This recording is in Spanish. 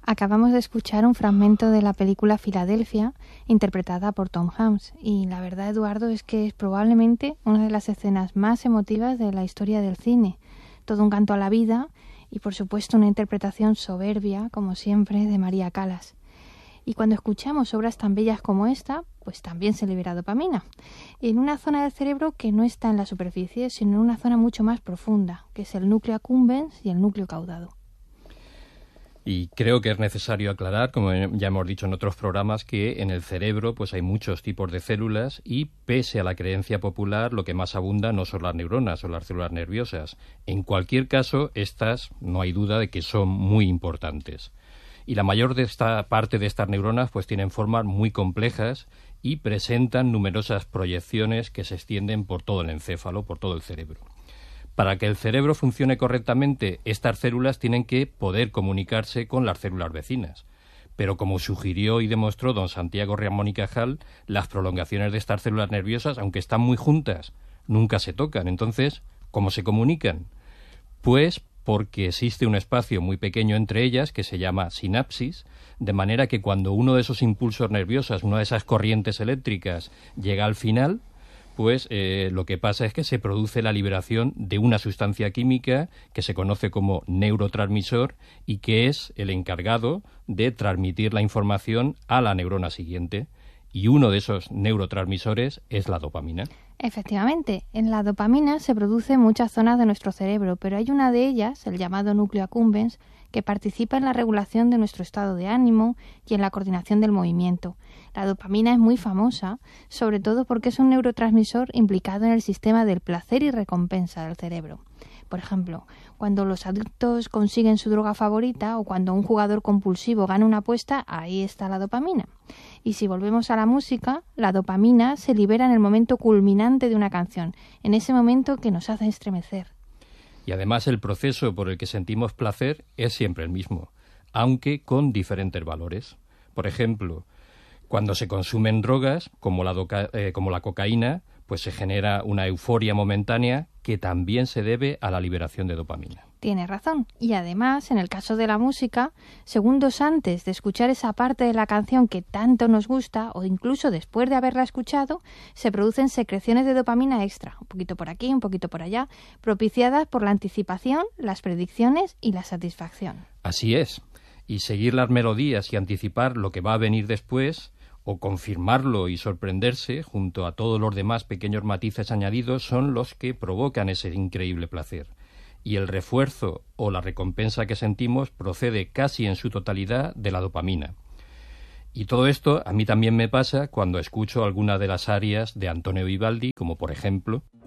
Acabamos de escuchar un fragmento de la película Filadelfia, interpretada por Tom Hanks, y la verdad, Eduardo, es que es probablemente una de las escenas más emotivas de la historia del cine. Todo un canto a la vida y, por supuesto, una interpretación soberbia, como siempre, de María Callas. Y cuando escuchamos obras tan bellas como esta, pues también se libera dopamina, en una zona del cerebro que no está en la superficie, sino en una zona mucho más profunda, que es el núcleo accumbens y el núcleo caudado. Y creo que es necesario aclarar, como ya hemos dicho en otros programas, que en el cerebro pues hay muchos tipos de células y, pese a la creencia popular, lo que más abunda no son las neuronas o las células nerviosas. En cualquier caso, estas no hay duda de que son muy importantes. Y la mayor parte de estas neuronas pues tienen formas muy complejas y presentan numerosas proyecciones que se extienden por todo el encéfalo, por todo el cerebro. Para que el cerebro funcione correctamente, estas células tienen que poder comunicarse con las células vecinas. Pero como sugirió y demostró don Santiago Ramón y Cajal, las prolongaciones de estas células nerviosas, aunque están muy juntas, nunca se tocan. Entonces, ¿cómo se comunican? Pues porque existe un espacio muy pequeño entre ellas que se llama sinapsis, de manera que cuando uno de esos impulsos nerviosos, una de esas corrientes eléctricas, llega al final, pues lo que pasa es que se produce la liberación de una sustancia química que se conoce como neurotransmisor y que es el encargado de transmitir la información a la neurona siguiente. Y uno de esos neurotransmisores es la dopamina. Efectivamente, en la dopamina se produce en muchas zonas de nuestro cerebro, pero hay una de ellas, el llamado núcleo accumbens, que participa en la regulación de nuestro estado de ánimo y en la coordinación del movimiento. La dopamina es muy famosa, sobre todo porque es un neurotransmisor implicado en el sistema del placer y recompensa del cerebro. Por ejemplo, cuando los adictos consiguen su droga favorita o cuando un jugador compulsivo gana una apuesta, ahí está la dopamina. Y si volvemos a la música, la dopamina se libera en el momento culminante de una canción, en ese momento que nos hace estremecer. Y además el proceso por el que sentimos placer es siempre el mismo, aunque con diferentes valores. Por ejemplo, cuando se consumen drogas, como la cocaína, pues se genera una euforia momentánea que también se debe a la liberación de dopamina. Tienes razón. Y además, en el caso de la música, segundos antes de escuchar esa parte de la canción que tanto nos gusta, o incluso después de haberla escuchado, se producen secreciones de dopamina extra, un poquito por aquí, un poquito por allá, propiciadas por la anticipación, las predicciones y la satisfacción. Así es. Y seguir las melodías y anticipar lo que va a venir después, o confirmarlo y sorprenderse, junto a todos los demás pequeños matices añadidos, son los que provocan ese increíble placer. Y el refuerzo o la recompensa que sentimos procede casi en su totalidad de la dopamina. Y todo esto a mí también me pasa cuando escucho alguna de las arias de Antonio Vivaldi, como por ejemplo...